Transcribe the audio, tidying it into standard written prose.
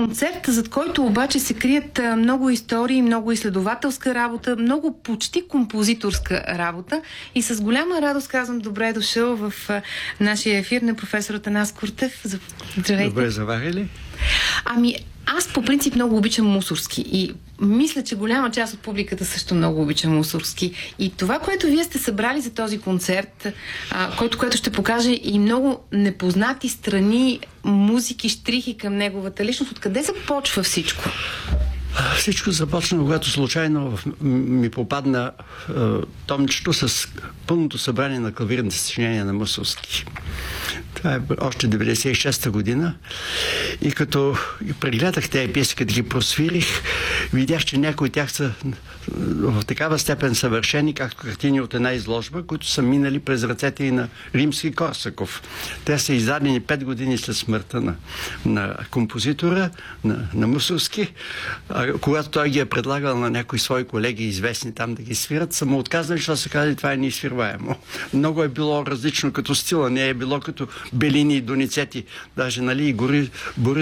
концерт, зад който обаче се крият много истории, много изследователска работа, много почти композиторска работа. И с голяма радост казвам добре дошъл в нашия ефир на професор Атанас Куртев. Здравейте. Добре заварили. Аз по принцип много обичам Мусорски и мисля, че голяма част от публиката също много обича Мусорски. И това, което вие сте събрали за този концерт, което ще покаже и много непознати страни, музики, щрихи към неговата личност, откъде започва всичко? Всичко започна, когато случайно ми попадна томчето с пълното събрание на клавирните съчинения на Мусорски. Това е още 96-та година. И като прегледах тези пиеси, като ги просвирих, видях, че някои от тях са в такава степен съвършени, както картини от една изложба, които са минали през ръцете и на Римски-Корсаков. Те са издадени 5 години след смъртта на композитора, на Мусорски. Когато той ги е предлагал на някои свои колеги известни там да ги свират, са му отказали, защото се казали, това е неизсвирваемо. Много е било различно като стила, не е било като Белини и Доницети, даже, нали, и Борис